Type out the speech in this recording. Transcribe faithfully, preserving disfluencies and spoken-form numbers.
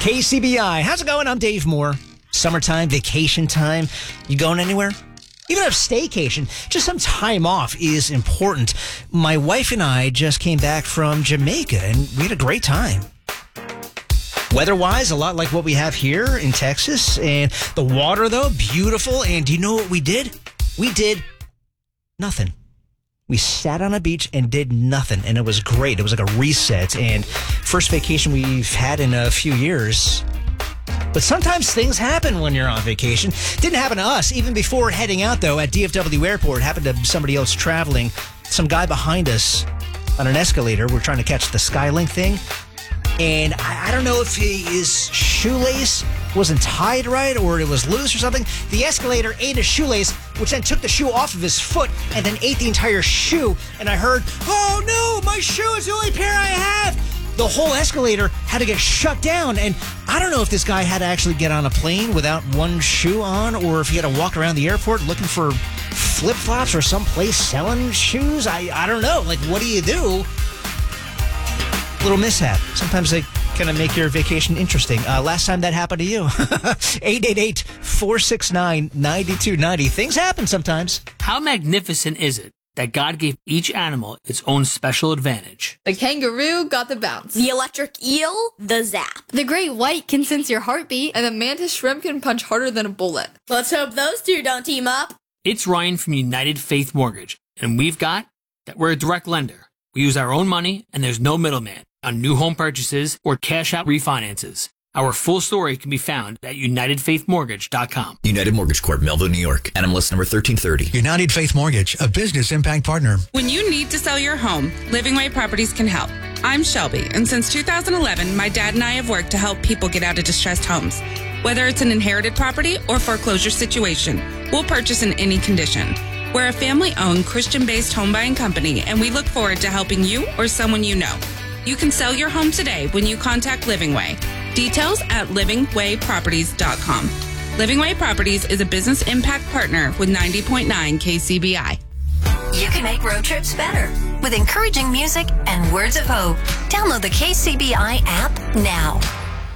K C B I. How's it going? I'm Dave Moore. Summertime, vacation time. You going anywhere? Even a staycation, just some time off is important. My wife and I just came back from Jamaica, and we had a great time. Weather-wise, a lot like what we have here in Texas. And the water, though, beautiful. And do you know what we did? We did nothing. We sat on a beach and did nothing, and it was great. It was like a reset, and first vacation we've had in a few years. But sometimes things happen when you're on vacation. Didn't happen to us. Even before heading out, though, at D F W Airport, it happened to somebody else traveling. Some guy behind us on an escalator. We're trying to catch the Skylink thing. And I, I don't know if he, his shoelace wasn't tied right or it was loose or something. The escalator ate his shoelace, which then took the shoe off of his foot and then ate the entire shoe. And I heard, "Oh no, my shoe is the only pair I have." The whole escalator had to get shut down. And I don't know if this guy had to actually get on a plane without one shoe on or if he had to walk around the airport looking for flip-flops or someplace selling shoes. I, I don't know. Like, what do you do? Little mishap. Sometimes they kind of make your vacation interesting. Uh, last time that happened to you. eight eight eight, four six nine, nine two nine zero. Things happen sometimes. How magnificent is it that God gave each animal its own special advantage? The kangaroo got the bounce. The electric eel, the zap. The great white can sense your heartbeat. And the mantis shrimp can punch harder than a bullet. Let's hope those two don't team up. It's Ryan from United Faith Mortgage, and we've got that we're a direct lender. We use our own money, and there's no middleman on new home purchases or cash out refinances. Our full story can be found at united faith mortgage dot com. United Mortgage Corp, Melville, New York. N M L S number thirteen thirty. United Faith Mortgage, a business impact partner. When you need to sell your home, Living Way Properties can help. I'm Shelby, and since two thousand eleven, my dad and I have worked to help people get out of distressed homes. Whether it's an inherited property or foreclosure situation, we'll purchase in any condition. We're a family-owned, Christian-based home buying company, and we look forward to helping you or someone you know. You can sell your home today when you contact Living Way. Details at living way properties dot com. Living Way Properties is a business impact partner with ninety point nine K C B I. You can make road trips better with encouraging music and words of hope. Download the K C B I app now.